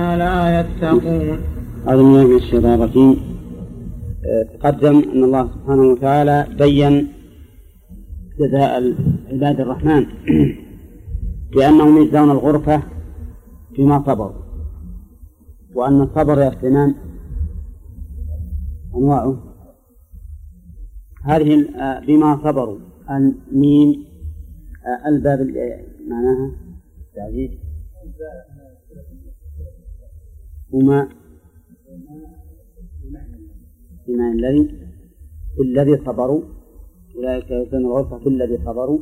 أفلا يتقون. أعوذ بالله من الشيطان الرجيم. تقدم أن الله سبحانه وتعالى بين جزاء عباد الرحمن بأنهم يجزون الغرفة بما صبروا، وأن الصبر يا سنان أنواعه. هذه بما صبروا الميم الباب معناها تعريف وما بمعنى الذي صبروا، أولئك يجزون الغرفة بالذي صبروا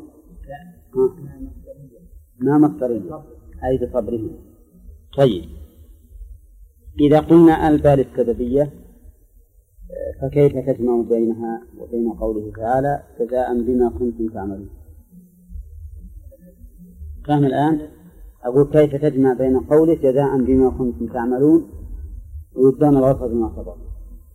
ما مصدرين أي بصبرهم. طيب، إذا قلنا الباب السببية فكيف تجمع بينها وبين قوله تعالى جزاء بما كنتم تعملون؟ فهم الآن؟ أقول كيف تجمع بين قوله جزاء بما كنتم تعملون ويجزون الغرفة بما صبروا؟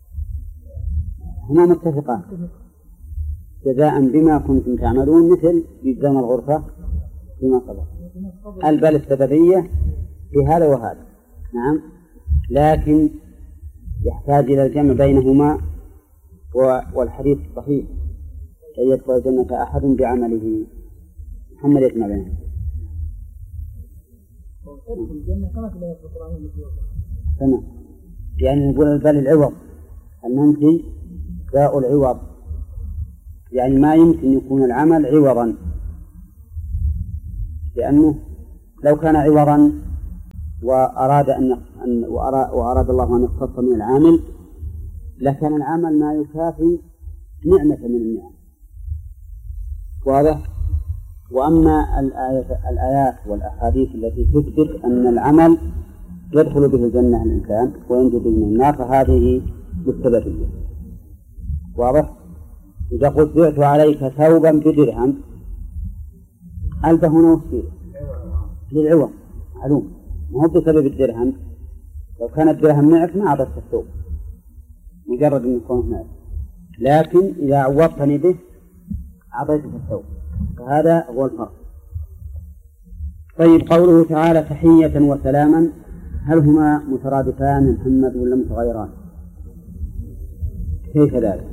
هما متفقان، جزاء بما كنتم تعملون مثل يجزون الغرفة بما صبروا. الباب السببية في هذا وهذا، نعم، لكن يحتاج إلى الجمع بينهما، والحديث صحيح أن يدخل الجنة أحد بعمله. محمد يسمع بينهم تمام، يعني نقول البال العوض أن ننفي داء العوض، يعني ما يمكن يكون العمل عوضا، لأنه لو كان عوضا وأراد الله أن يختص من العامل لكان العمل ما يكافي نعمة من النعم، واضح؟ وأما الآيات والأحاديث التي تثبت أن العمل يدخل به الجنة الإنسان وينجو به من النار فهذه بالسببية، واضح؟ إذا قلت بعت عليك ثوبا بدرهم ألف هنا وفيه للعوض معلوم، ما هو بسبب الدرهم، لو كان الدرهم معك ما أعطيت الثوب مجرد أن يكون معك، لكن إذا عوضتني به أعطيتك الثوب، فهذا هو الفرق. طيب، قوله تعالى تحية وسلاما، هل هما مترادفان يا محمد ولا متغيران؟ كيف ذلك؟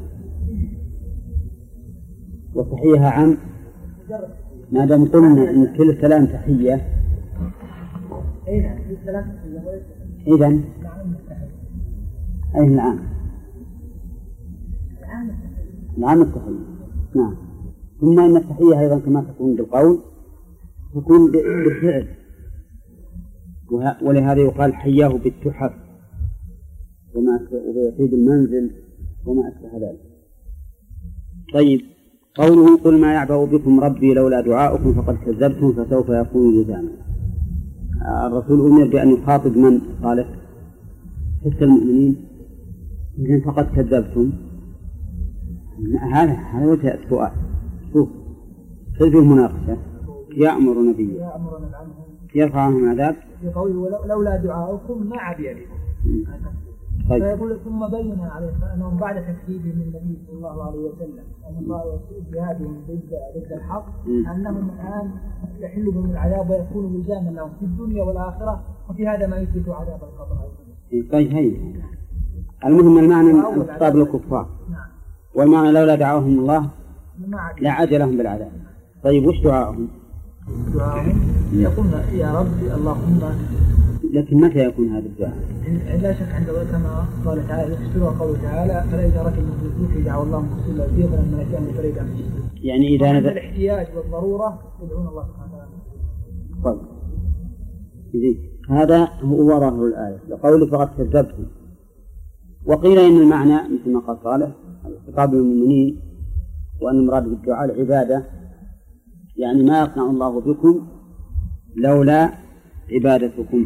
وتحية عام ما دام قلنا إن كل كلام تحية إذن أي العام التحية، نعم. ثم إن التحية أيضا كما تكون بالقول تكون بالفعل، ولهذا يقال حياه بالتحف وبيطيب المنزل وما أشبه ذلك. طيب، قوله قل ما يعبأ بكم ربي لولا دعاؤكم فقد كذبتم فسوف يكون لزاما. الرسول أمر بأن يخاطب من صالح حتى المؤمنين، إذن فقد كذبتم، هذا وجه السؤال. شوف كيف المناقشة، يأمر نبيه يرفع عنهم العذاب يقول لولا دعاؤكم ما عبي بكم. طيب. فيقول ثم بين عليه أنهم بعد تكذيبهم من النبي صلى الله عليه وسلم أن الله جهادهم ضد الحق أنهم الآن يحل بهم العذاب ويكون لزاما لهم في الدنيا والآخرة، وفي هذا ما يثبت عذاب القبر. طيب، هي المهم المعنى الخطاب للكفار، والمعنى لولا دعاهم الله لعجلهم بالعذاب. طيب، وش دعاهم؟ يقولون يا رب اللهم، لكن متى يكون هذا الدعاء؟ لا شك عند كما قال تعالى يفسرها قوله تعالى فإذا ركب المشركون دعوا الله مخلصين له الدين فلما كان فريدا، يعني إذا نزل الاحتياج والضرورة يدعون الله سبحانه وتعالى. طيب، هذا هو ظاهر الآية لقوله فقد كذبتم. وقيل إن المعنى مثل ما قال صالح خطاب المؤمنين، وأن المراد بالدعاء العبادة، يعني ما يصنع الله بكم لولا عبادتكم،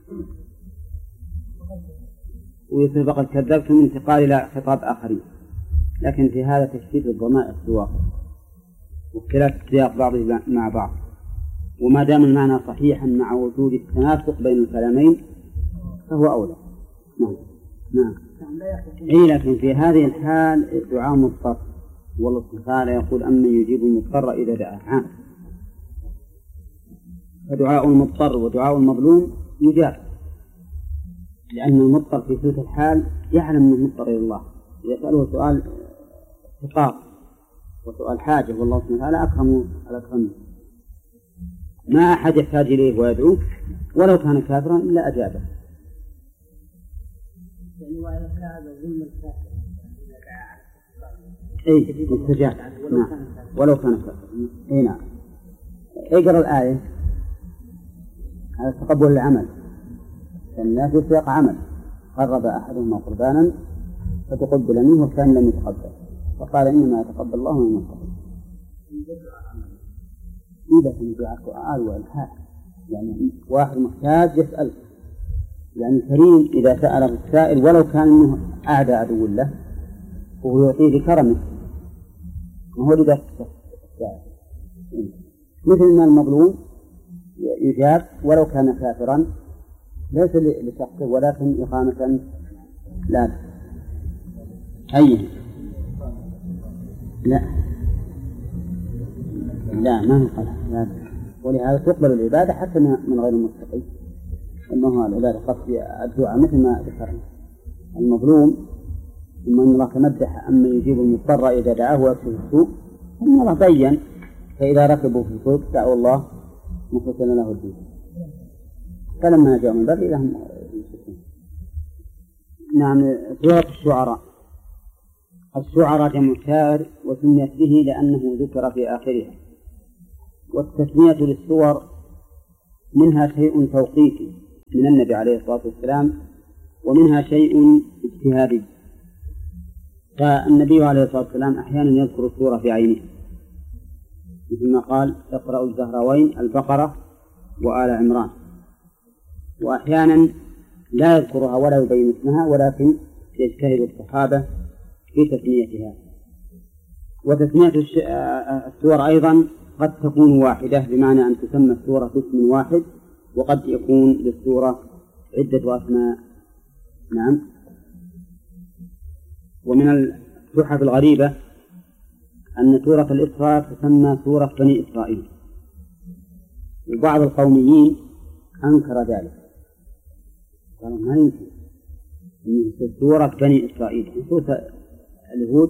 ويصير فقد كذبتم انتقال إلى خطاب آخرين، لكن في هذا تشتيت الضمائر في الواقع واختلاف سياق بعضه مع بعض، وما دام المعنى صحيحا مع وجود التناسق بين الكلامين فهو أولى. نعم. لكن في هذه الحال الدعاء مضطر، والله تعالى يقول أما يجيب المضطر إذا دعاه عام، فدعاء المضطر ودعاء المظلوم يجاب، لأن المضطر في تلك الحال يعلم أنه مضطر إلى الله، إذا سأله سؤال افتقار وسؤال حاجة والله سبحانه وتعالى أكرم ما أحد يحتاج إليه ويدعوه ولو كان كافرا إلا أجابه. يعني وإذا كان ظلم الكافر أي مستجاب، نعم ولو كان كافرا. أي نعم. اقرأ الآية على تقبل العمل، الناس في سياق عمل، قرب أحدهما قربانا فتقبل منه والثاني لم يتقبل فقال إنما يتقبل الله من المتقين. إذا كان دعاء سؤال والحاء يعني واحد محتاج يسأل، يعني كريم إذا سأله السائل ولو كان إنه أعدى عدو له وهو يعطيه بكرمه، وهو لذلك السائل مثل ما المظلوم يجاب ولو كان كافرا ليس لشخصه ولكن إقامة لا أي لا ما هو قلع، ولهذا تقبل العبادة حتى من غير المتقي، أنه العبادة قصد الدعاء مثل ما ذكرنا. المظلوم ثم أن الله تمدح أما يجيب المضطر إذا دعاه ويكشف السوء، أن الله بين فإذا ركبوا في الفلك دعوا الله مخلصين له الدين فلما جاءوا من بر لهم يشركون. نعم. سورة الشعراء جمع شاعر وسميت به لأنه ذكر في آخرها، والتسمية للسور منها شيء توقيفي من النبي عليه الصلاة والسلام ومنها شيء اجتهادي، فالنبي عليه الصلاة والسلام أحيانا يذكر السورة في عينه مثل ما قال اقرأوا الزهراوين البقرة وآل عمران، وأحيانا لا يذكرها ولا يبين اسمها ولكن يجتهد الصحابة في تسميتها. وتسمية السور أيضا قد تكون واحدة بمعنى أن تسمى السورة باسم واحد، وقد يكون للسورة عدة أسماء. نعم. ومن التحف الغريبة أن سورة الإسراء تسمى سورة بني إسرائيل، وبعض القوميين أنكر ذلك، قالوا ما يمكن أن سورة بني إسرائيل سورة اليهود،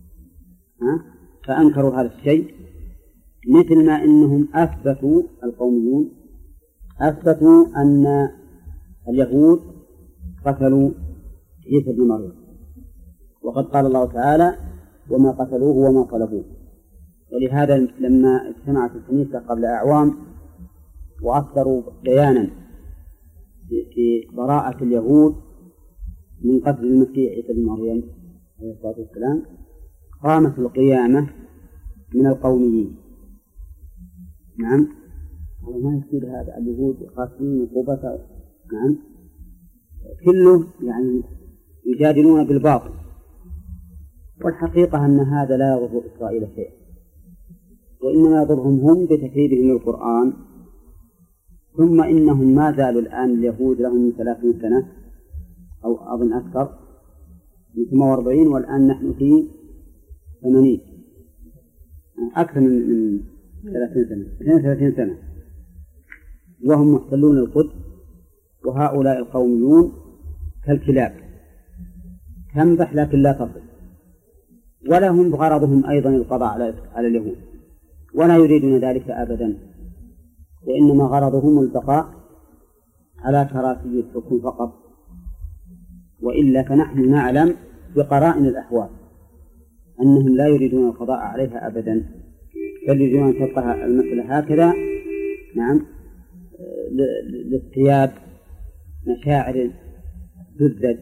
فأنكروا هذا الشيء، مثل ما أنهم أثبتوا القوميون أثبتوا أن اليهود قتلوا عيسى بن مريم، وقد قال الله تعالى وما قتلوه وما طلبوه. ولهذا لما اجتمعت الكنيسة قبل أعوام وأصدروا بيانا في براءة اليهود من قتل المسيح عيسى بن مريم عليه الصلاة والسلام، قامت القيامة من القوميين. نعم. ما يصير هذا اليهود قاتلين عقوبة. نعم. كله يعني يجادلون بالباطل، والحقيقة أن هذا لا يضر إسرائيل شيئا، وإنما يضرهم هم بتكذيبهم للقرآن. ثم إنهم ما زالوا الآن اليهود لهم من 30 سنة أو أظن أكثر من 48 والآن نحن في 80 أكثر من 30 سنة 32 سنة وهم محتلون القدس، وهؤلاء القوميون كالكلاب تنبح لكن لا تصل، ولهم غرضهم أيضا القضاء على اليهود ولا يريدون ذلك أبدا، وإنما غرضهم البقاء على كراسي الحكم فقط، وإلا فنحن نعلم بقرائن الأحوال أنهم لا يريدون القضاء عليها أبدا، بل يريدون أن تبقى المسألة هكذا. نعم. لاصطياد مشاعر السذج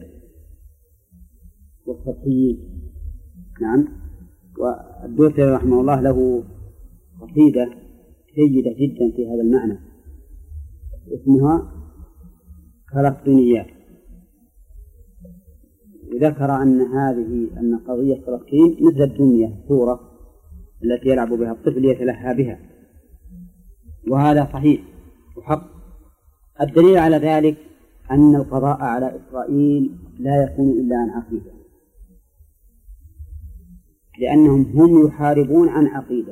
والسطحيين. نعم. والدوسري رحمه الله له قصيدة جيدة جدا في هذا المعنى اسمها فلسطينيات، ذكر أن قضية فلسطين مثل الدنيا الصورة التي يلعب بها الطفل يتلهى بها، وهذا صحيح وحق. الدليل على ذلك أن القضاء على إسرائيل لا يكون إلا عن عقيدة، لأنهم هم يحاربون عن عقيدة.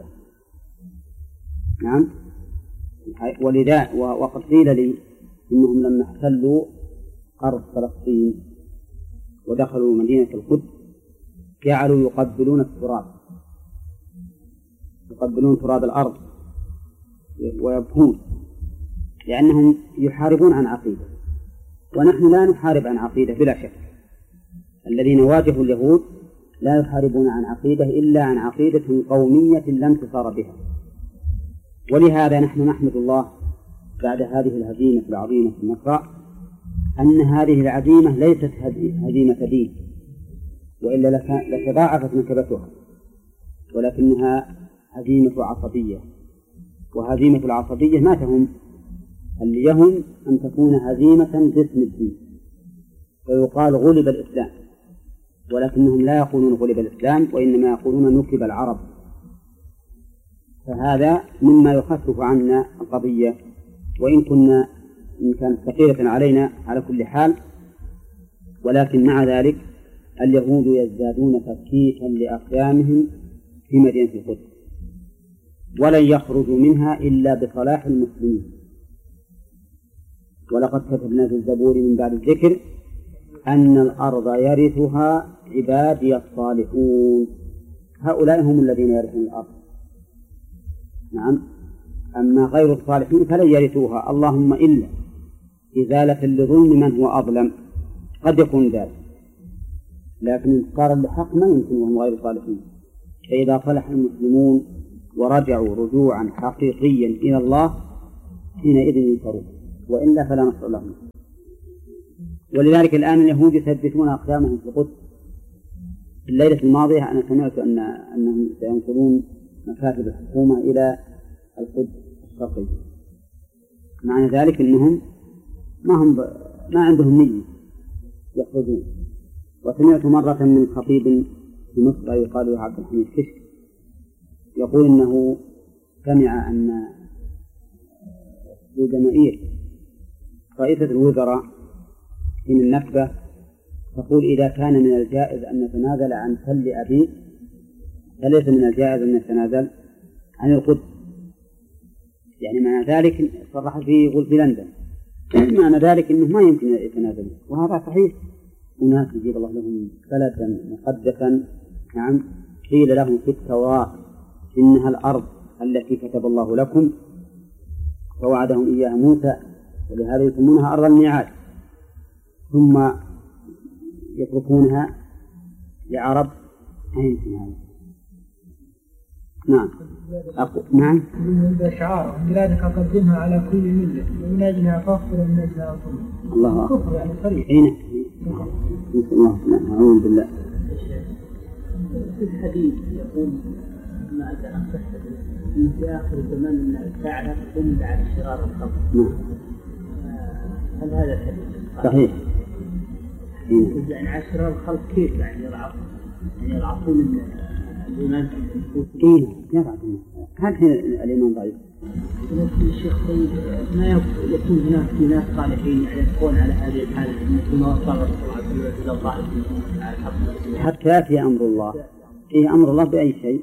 نعم. ولذا وقد قيل لي إنهم لما احتلوا أرض فلسطين ودخلوا مدينة القدس جعلوا يقبلون التراب، يقبلون تراب الأرض ويبكون، لأنهم يحاربون عن عقيدة، ونحن لا نحارب عن عقيدة بلا شك. الذين واجهوا اليهود لا يحاربون عن عقيدة إلا عن عقيدة قومية لا انتصار بها. ولهذا نحن نحمد الله بعد هذه الهزيمة العظيمة في النصراء أن هذه العزيمة ليست هزيمة دين، وإلا لتضاعفت نكبتها، ولكنها هزيمة عصبية، وهزيمة العصبية ما تهم، اللي يهم أن تكون هزيمة باسم الدين، فيقال غلب الإسلام، ولكنهم لا يقولون غلب الإسلام، وإنما يقولون نكب العرب. فهذا مما يخفف عنا القضية، وإن كانت ثقيلة علينا على كل حال، ولكن مع ذلك اليهود يزدادون تفكيكا لأقدامهم في مدينة القدس، ولن يخرجوا منها إلا بصلاح المسلمين. ولقد كتبنا في الزبور من بعد الذكر أن الأرض يرثها عبادي الصالحون، هؤلاء هم الذين يرثون الأرض. نعم، أما غير الصالحين فلن يرثوها، اللهم إلا إزالة لظلم من هو أظلم، قد يكون ذلك، لكن انتصارا لحق ما يمكن وهم غير صالحين. فإذا صلح المسلمون ورجعوا رجوعا حقيقيا إلى الله حينئذ ينصرون، وإلا فلا نصر لهم. ولذلك الآن اليهود يثبتون أقدامهم في القدس. في الليلة الماضية أنا سمعت أنهم سينقلون مكاتب الحكومة إلى القدس الشرقي، معنى ذلك أنهم ما عندهم نية يخرجون. وسمعت مرة من خطيب في مصر يقال له عبد الحميد كشك يقول إنه سمع أن الجماهير رئيسة الوزراء من النكبة تقول إذا كان من الجائز أن نتنازل عن تل أبي فليس من الجائز أن نتنازل عن القدس. يعني معنى ذلك صرح فيه يقول في لندن، معنى ذلك أنه ما يمكن يتنازل، وهذا صحيح. أناس يجيب الله لهم بلدا مقدسا، نعم، قيل لهم في التوراة إنها الأرض التي كتب الله لكم، فوعدهم إياها موسى، ولهذا يسمونها أرض الميعاد، ثم يتركونها لعرب أين هذا. نعم نعم. شعار بلادك قدمها على كل ملة، ومن أجلها فاغفر ومن أجلها أطلب. الله كفر يعني صريح. أعوذ بالله. في الحديث يقول ما أدرى في آخر الزمان أن الساعة تقوم على شرار الخلق. هل هذا الحديث صحيح؟ يعني على شرار الخلق كيف يعني يضعفون الإيمان؟ هل الإيمان ضعيف؟ الشيخ طيب ما يكون هناك في ناس صالحين يكون على هذه الحالة يكون وصل إلى الله على الحق حتى يأتي أمر الله. إيه أمر الله بأي شيء؟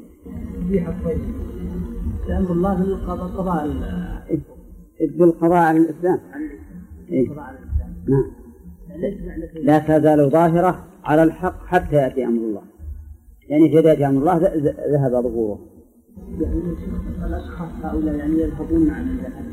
أمر الله بالقضاء بالقضاء على الإسلام. إيه؟ نعم. لا تزال ظاهرة على الحق حتى يأتي أمر الله، يعني إذا يأتي أمر الله ذهب ظهوره. يعني الأشخاص هؤلاء يعني يذهبون عن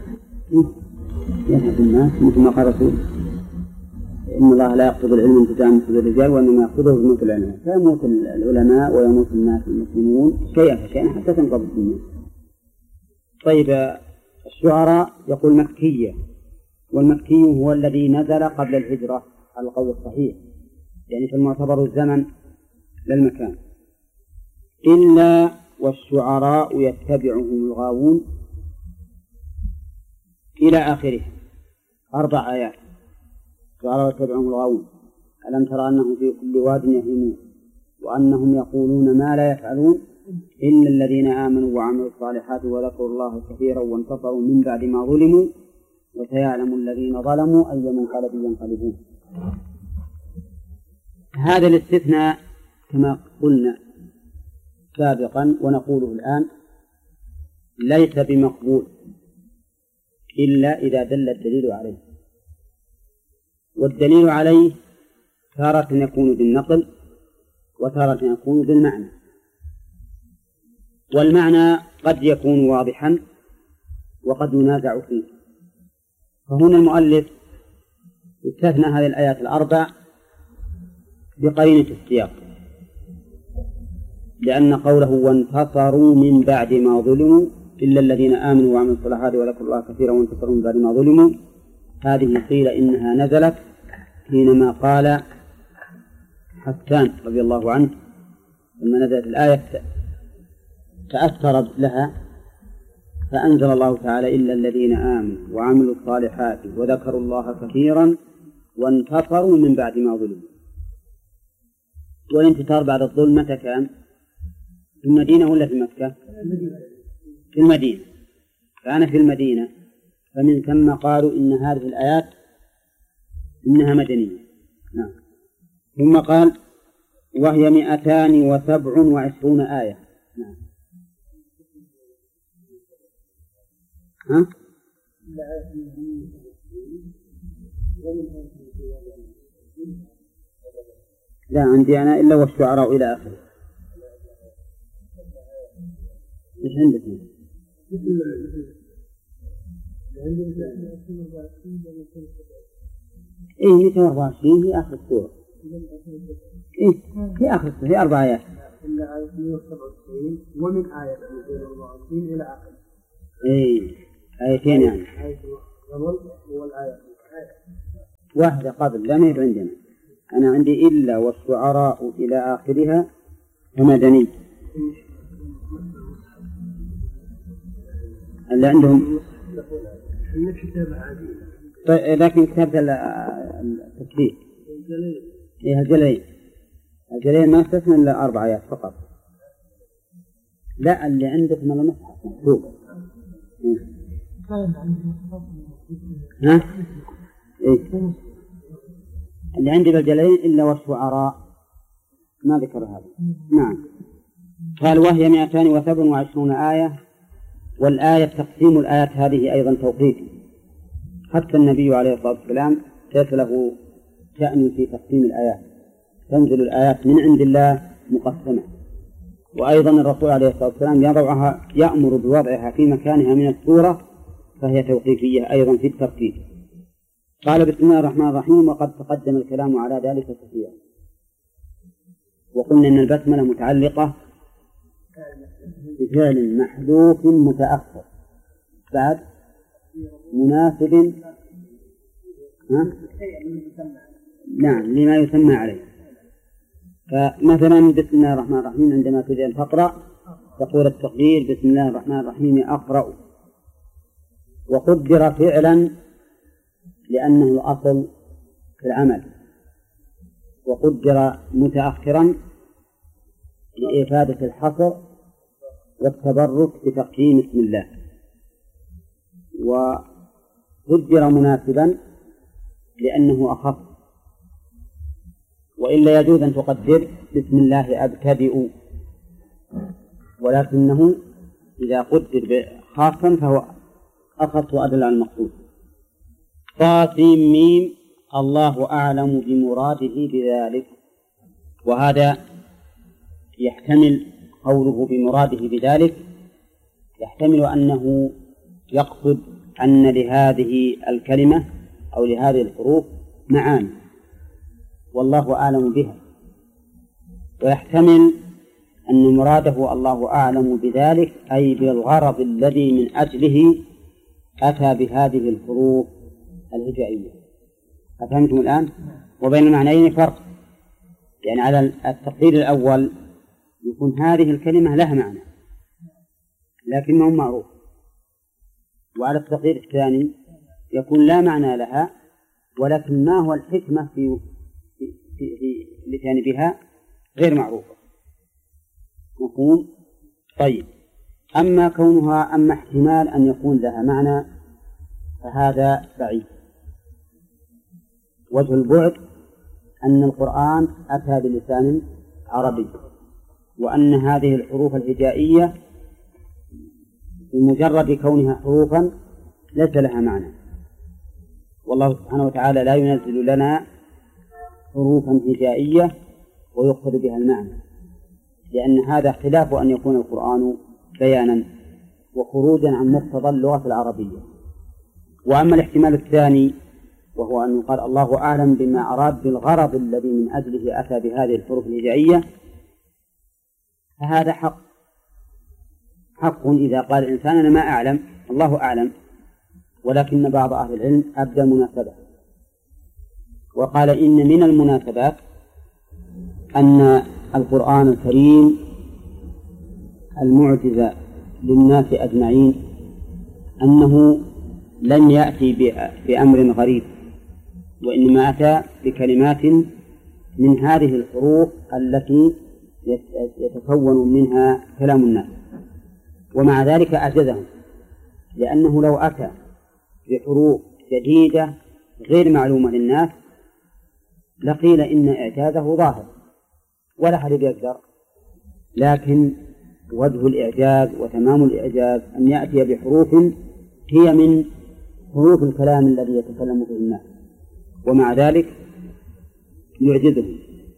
يذهب الناس مثل ما قال رسول إن الله لا يقبض العلم انتزاعا من الرجال وإنما يقبضه بموت العلماء، فيموت العلماء ويموت الناس المسلمون شيئا فشيئا حتى تنقض الدنيا. طيب الشعراء يقول مكية، والمكي هو الذي نزل قبل الهجرة على القول الصحيح، يعني فالمعتبر الزمن للمكان. إلا والشعراء يتبعهم الغاوون إلى آخره 4 آيات. الشعراء يتبعهم الغاوون ألم ترى أنهم في كل واد يهيمون وأنهم يقولون ما لا يفعلون إلا الذين آمنوا وعملوا الصالحات وذكروا الله كثيرا وانتصروا من بعد ما ظلموا وسيعلم الذين ظلموا أي منقلب ينقلبون. هذا الاستثناء كما قلنا سابقا ونقوله الآن ليس بمقبول إلا إذا دل الدليل عليه. والدليل عليه تارة يكون بالنقل وتارة يكون بالمعنى، والمعنى قد يكون واضحا وقد ينازع فيه. فهنا المؤلف استثنى هذه الآيات الأربع بقرينة السياق، لأن قوله وانتصروا من بعد ما ظلموا إلا الذين آمنوا وعملوا الصالحات وذكروا الله كثيرا وانتصروا من بعد ما ظلموا، هذه قيل إنها نزلت حينما قال حسان رضي الله عنه لما نزلت الآية تأثر لها فأنزل الله تعالى إلا الذين آمنوا وعملوا الصالحات وذكروا الله كثيرا وانتصروا من بعد ما ظلموا. والانتصار بعد الظلم متى كان؟ في المدينة ولا في مكة؟ في المدينة، كان في المدينة، فمن ثم قالوا إن هذه الآيات إنها مدنية. نعم. ثم قال وهي 227 آية. نعم. ها؟ لا عندي أنا إلا والشعراء إلى آخره. إيش عندك؟ إيه 224 في آخر السورة. إيه في آخر السورة في 4 آيات. إلا آية 197 ومن آية 224 إلى آخر. إيه آيتين يعني. آية قبل والآية واحدة قبل لا ما عندنا. أنا عندي إلا والشعراء إلى آخرها ومدني. اللي عندهم طيب لكن كتاب التكفير إيه الجليل ما استثنى إلا 4 آيات فقط. لا اللي عندك من المصحف مكتوب. ها؟ إيه؟ اللي عندي بالجليل إلا والشعراء ما ذكر هذا. نعم. قال وهي 227 آية، والآية تقسيم الآيات هذه أيضا توقيفي، حتى النبي عليه الصلاة والسلام ليس له شأن في تقسيم الآيات، تنزل الآيات من عند الله مقسمة. وأيضا الرسول عليه الصلاة والسلام يأمر بوضعها في مكانها من السورة، فهي توقيفية أيضا في الترتيب. قال بسم الله الرحمن الرحيم، وقد تقدم الكلام على ذلك كثيرا، وقلنا أن البسملة متعلقة بفعل محذوف متأخر بعد مناسب نعم لما يسمى عليه. فمثلا بسم الله الرحمن الرحيم عندما تريد أن تقرأ تقول التقدير بسم الله الرحمن الرحيم أقرأ، وقدر فعلا لأنه الأصل في العمل، وقدر متأخرا لإفادة الحصر والتبرك بتقديم اسم الله، وقدر مناسبا لأنه أخف، وإلا يجوز أن تقدر بسم الله أبتدئ، ولكنه إذا قدر خاصا فهو أخف وأدل على المقصود. طاسيم ميم الله أعلم بمراده بذلك، وهذا يحتمل قوله بمراده بذلك، يحتمل أنه يقصد أن لهذه الكلمة أو لهذه الحروف معاني والله أعلم بها، ويحتمل أن مراده الله أعلم بذلك أي بالغرض الذي من أجله أتى بهذه الحروف الهجائية. أفهمتم الآن؟ وبين المعنيين فرق، يعني على التقدير الأول يكون هذه الكلمة لها معنى لكنه معروف، وعلى التقدير الثاني يكون لا معنى لها ولكن ما هو الحكمة في الاتيان بها غير معروفة. مفهوم؟ طيب، أما احتمال أن يكون لها معنى فهذا بعيد. وجه البعد أن القرآن أتى بلسان عربي، وأن هذه الحروف الهجائية بمجرد كونها حروفا ليس لها معنى، والله سبحانه وتعالى لا ينزل لنا حروفا هجائية ويقصد بها المعنى، لأن هذا اختلاف أن يكون القرآن بيانا وخروجا عن مقتضى اللغة العربية. وأما الاحتمال الثاني وهو أن يقال الله أعلم بما أراد بالغرض الذي من أجله أتى بهذه الحروف الهجائية، فهذا حق إذا قال الإنسان أنا ما أعلم، الله أعلم، ولكن بعض أهل العلم أبدى مناسبة وقال إن من المناسبات أن القرآن الكريم المعجز للناس أجمعين أنه لم يأتي بأمر غريب، وإنما أتى بكلمات من هذه الحروف التي يتكون منها كلام الناس، ومع ذلك أعجزهم، لأنه لو أتى بحروف جديدة غير معلومة للناس لقيل إن إعجازه ظاهر ولا أحد يقدر، لكن وجه الإعجاز وتمام الإعجاز أن يأتي بحروف هي من حروف الكلام الذي يتكلم به الناس، ومع ذلك يعجزهم.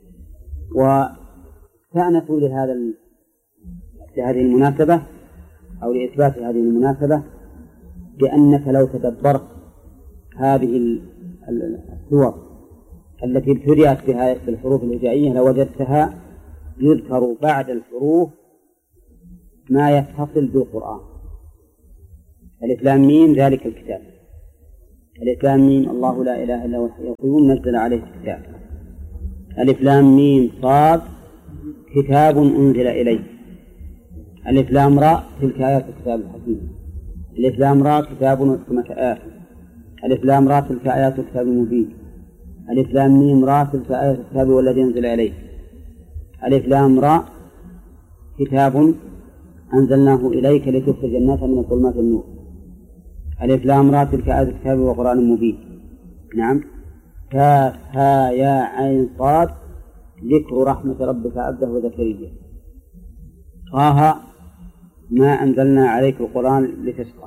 وكانت لهذه المناسبة أو لإثبات هذه المناسبة بأنك لو تدبرت هذه السور التي ابتدأت بها بالحروف الهجائية لوجدتها يذكر بعد الحروف ما يتصل بالقرآن. ألف لام ميم ذلك الكتاب، ألف لام ميم الله لا إله إلا هو الحي القيوم نزل عليه الكتاب، ألف لام ميم صاد كتاب أنزل إليه، ألف لام راء تلك آيات الكتاب الحكيم، ألف لام راء كتاب أحكمت آياته، ألف لام راء تلك آيات الكتاب المبين، ألف لام ميم راء تلك آيات الكتاب والذي أنزل إليه، ألف لام راء كتاب أنزلناه إليك لتخرج الناس من الظلمات النور، ألف لام راء تلك آيات الكتاب وقرآن مبين. نعم. كاف ها يا عين صاد ذكر رحمة ربك عبده زكريا. طه ما أنزلنا عليك القرآن لتشقى.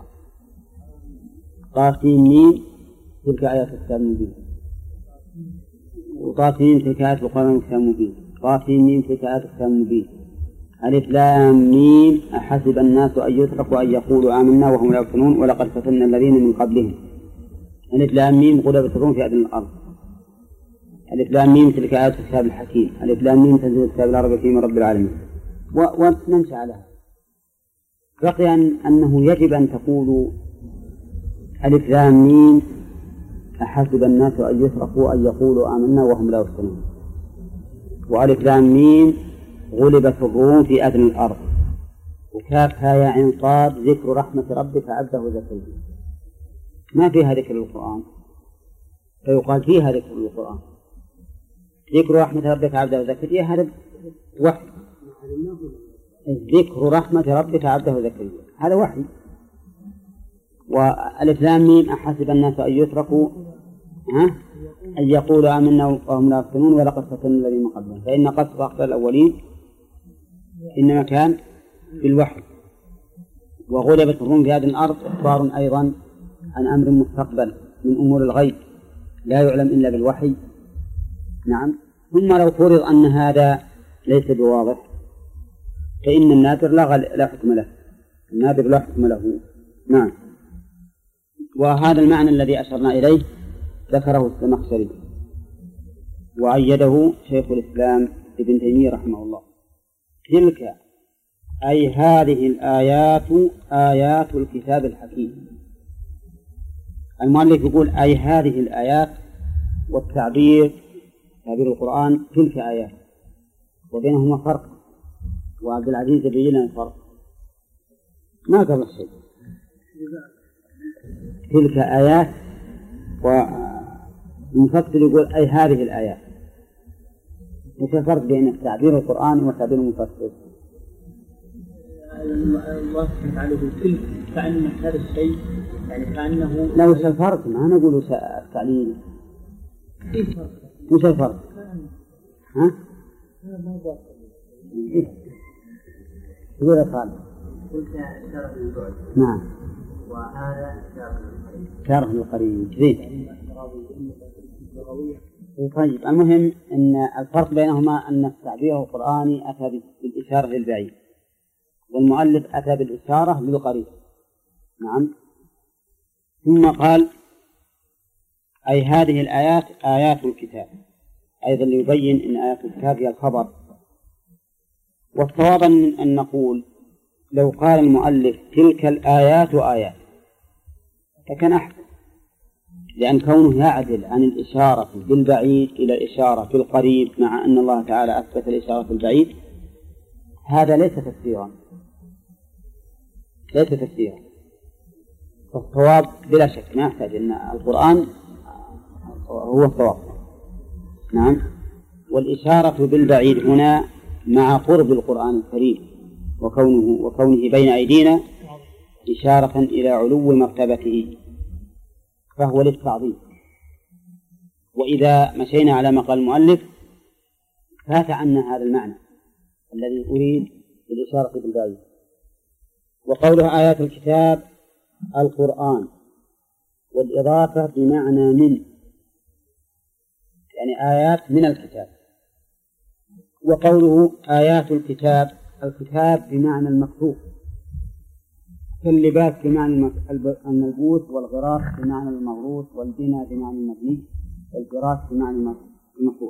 طاسين ميم تلك آيات الكتاب المبين، وطاسين تلك آيات القرآن الكتاب المبين، طاسين ميم تلك آيات الكتاب المبين. ألف لام ميم أحسب الناس أن يتركوا أن يقولوا آمنا وهم لا يفتنون ولقد فتنا الذين من قبلهم. ألف لام ميم غلبت الروم في أدنى الأرض. ألف لام ميم تلك آيات الكتاب الحكيم. ألف لام ميم تنزيل الكتاب لا ريب فيه من رب العالمين. ونمشي على هذا. بقي أنه يجب أن تقولوا ألف لام ميم أحسب الناس أن يتركوا أن يقولوا آمنا وهم لا يفتنون، وألف لام ميم غلبت الروم في أدنى الأرض، وكافها يا عين صاد ذكر رحمة ربك عبده زكريا. ما فيها ذكر القرآن، فيقال فيها ذكر القرآن. ذكر رحمة ربك عبده زكريا هذا وحي، ذكر رحمة ربك عبده زكريا هذا وحي. وألف لام ميم أحسب الناس أن يتركوا أن يقولوا آمنا وهم لا يفتنون ولقد فتنا الذين من قبلهم، فإن قصد أخطاء الأولين إنما كان بالوحي. وغلبت الروم في هذه الأرض إخبار أيضا عن أمر مستقبل من أمور الغيب لا يعلم إلا بالوحي. نعم. ثم لو فرض أن هذا ليس بواضح فإن النادر لا حكم له، النادر لا حكم له. نعم. وهذا المعنى الذي أشرنا إليه ذكره الزمخشري وأيده شيخ الإسلام ابن تيمية رحمه الله. تلك أي هذه الآيات آيات الكتاب الحكيم. المؤلف يقول أي هذه الآيات، والتعبير تعبير القرآن تلك آيات، وبينهما فرق، وعبد العزيز يبين لنا الفرق ما قبل شيء. تلك آيات ومفسر يقول أي هذه الآيات. وش الفرق بين تعبير القرآن وتعبير المفسر؟ الله سبحانه يقول تلك كأن هذا الشيء يعني كأنه لا. وش الفرق؟ ما نقول التعليل. وش الفرق؟ ها؟ يقول قال قلت شرف البعد. نعم. وهذا شرف القريب. شرف القريب. زين. طيب، المهم أن الفرق بينهما أن التعبير القرآني أتى بالإشارة للبعيد، والمؤلف أتى بالإشارة للقريب. نعم. ثم قال: أي هذه الآيات آيات الكتاب، أيضا ليبين أن آيات الكتاب هي الخبر. والصواب أن نقول لو قال المؤلف تلك الآيات آيات فكان أحسن، لأن كونه يعدل عن الإشارة بالبعيد إلى الإشارة بالقريب، مع أن الله تعالى أثبت الإشارة بالبعيد، هذا ليس تفسيرا، ليس تفسيرا. فالصواب بلا شك ما يحتاج أن القرآن هو الصواب. نعم. والإشارة بالبعيد هنا مع قرب القرآن الكريم وكونه بين أيدينا إشارة إلى علو مرتبته، فهو للتعظيم. وإذا مشينا على ما قال المؤلف فات عنا هذا المعنى الذي أريد بالإشارة بالبعيد. وقولها آيات الكتاب القرآن، والإضافة بمعنى من، يعني آيات من الكتاب. وقوله آيات الكتاب، الكتاب بمعنى المكتوب، كاللباس بمعنى الملبوس، والغراس بمعنى المغروس، والبناء بمعنى المبني، والفراش بمعنى المفروش.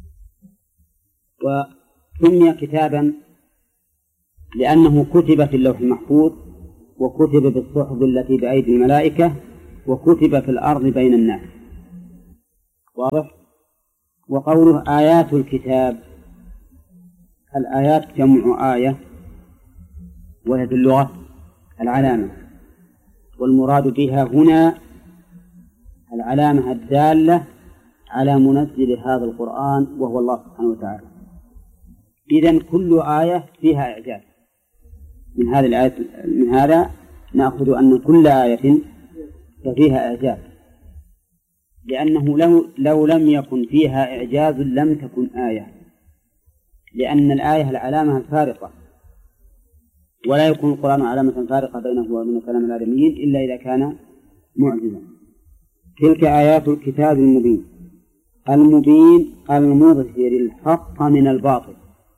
وسمي كتابا لأنه كتب في اللوح المحفوظ، وكتب بالصحف التي بأيدي الملائكة، وكتب في الأرض بين الناس. واضح؟ وقوله آيات الكتاب، الآيات جمع آية، وهي في اللغة العلامة، والمراد بها هنا العلامة الدالة على منزل هذا القرآن وهو الله سبحانه وتعالى. إذن كل آية فيها إعجاز. من هذه الآية، من هذا نأخذ أن كل آية فيها إعجاز، لأنه لو لم يكن فيها إعجاز لم تكن آية، لأن الآية العلامة الفارقة، ولا يكون القرآن علامة فارقة بينه وبين كلام الآدميين إلا إذا كان معجزا. تلك آيات الكتاب المبين، المبين المظهر الحق من الباطل.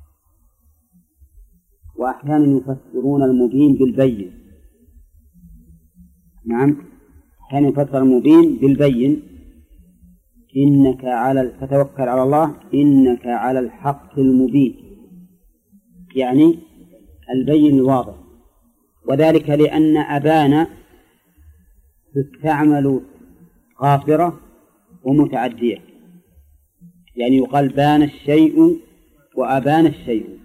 وأحيانا يفسرون المبين بالبين. نعم، أحيانا يفسر المبين بالبين، إنك فتوكل على الله إنك على الحق المبين، يعني البين الواضح. وذلك لأن أبان تستعمل غافرة ومتعدية، يعني يقال بان الشيء وأبان الشيء،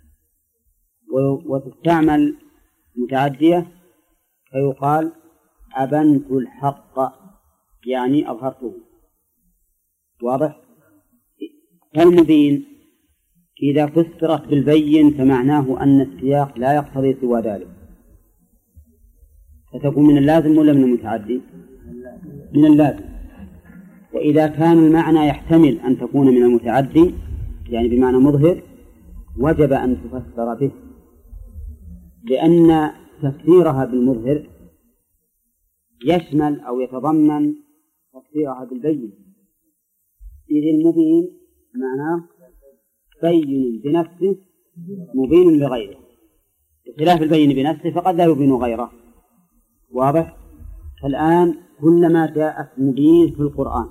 وتستعمل متعدية فيقال أبنت الحق، يعني أظهرته. واضح؟ فالمبين إذا فسرت بالبين فمعناه أن السياق لا يقتضي سوى ذلك، فتكون من اللازم ولا من المتعدي؟ من اللازم. وإذا كان المعنى يحتمل أن تكون من المتعدي، يعني بمعنى مظهر، وجب أن تفسر به، لأن تفسيرها بالمظهر يشمل أو يتضمن تفسيرها بالبين. إذ المبين معناه بين بنفسه مبين لغيره، بخلاف البين بنفسه فقد لا يبين غيره. واضح؟ الآن كلما جاءت مبين في القرآن،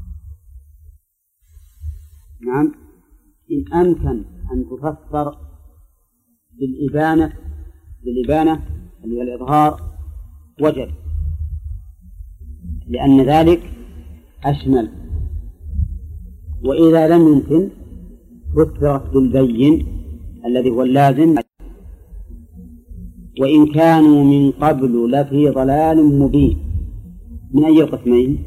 نعم، إن أمكن أن تفسر بالإبانة اللي هي الإظهار وجب، لأن ذلك أشمل. وإذا لم يمكن فسرت بالبين الذي هو اللازم. وإن كانوا من قبل لفي ضلال مبين، من أي القسمين؟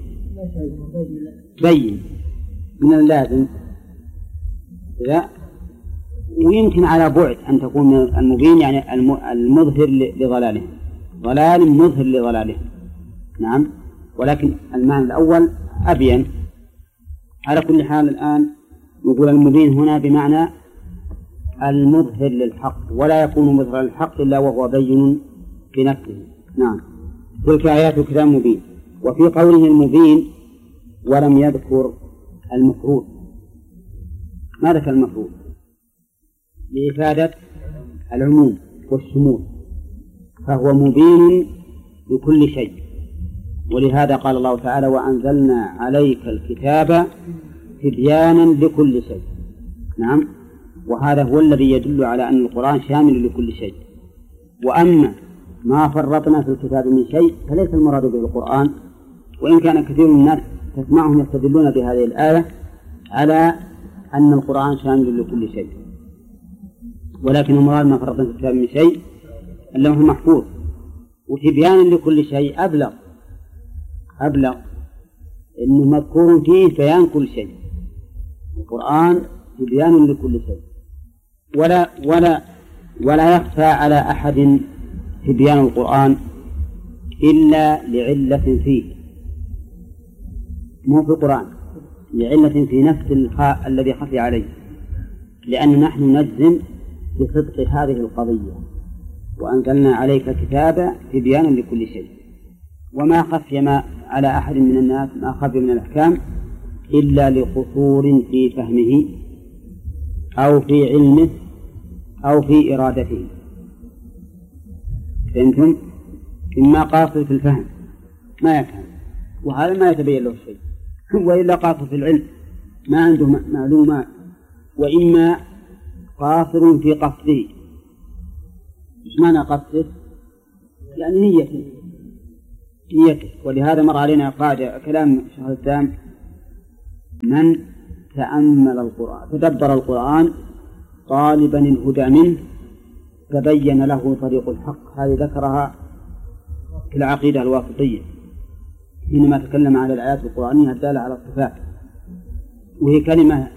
بين من اللازم، لا، ويمكن على بعد أن تكون من المبين، يعني المظهر لضلاله، ضلال مظهر لضلاله. نعم، ولكن المعنى الأول أبين. على كل حال الآن نقول المبين هنا بمعنى المظهر للحق، ولا يكون مظهر للحق إلا وهو بين في نفسه. نعم، تلك آيات الكتاب مبين. وفي قوله المبين ولم يذكر المفروض. ما ذكر المفروض لإفادة العموم والشمول، فهو مبين لكل شيء. ولهذا قال الله تعالى: وأنزلنا عليك الكتاب تبيانا لكل شيء. نعم، وهذا هو الذي يدل على أن القرآن شامل لكل شيء. وأما ما فرطنا في الكتاب من شيء فليس المراد به القرآن، وإن كان كثير من الناس تسمعهم يستدلون بهذه الآية على أن القرآن شامل لكل شيء، ولكن المراد ما فرطنا في الكتاب من شيء اللوح محفوظ. وتبيانا لكل شيء أبلغ إنه مذكور فيه بيان كل شيء. القرآن تبيان لكل شيء، ولا يخفى على أحد تبيان القرآن إلا لعلة فيه، مو في القرآن، لعلة في نفس الذي خفي عليه، لأن نحن نجزم بصدق هذه القضية: وأنزلنا عليك الكتاب تبيانا لكل شيء. وما خفي على أحد من الناس ما خفي من الأحكام إلا لقصور في فهمه أو في علمه أو في إرادته. فهمتم؟ إما قاصر في الفهم ما يفهم وهذا ما يتبين له شيء، وإلا قاصر في العلم ما عنده معلومات، وإما قاصر في قصده. إيش معنى قصده؟ يعني نيته. ولهذا مر علينا قاعدة كلام شيخ الإسلام: من تأمل القرآن تدبر القرآن طالبا الهدى منه تبين له طريق الحق. هذه ذكرها في العقيدة الواسطية حينما تكلم على الآيات القرآنية الدالة على الصفات، وهي كلمة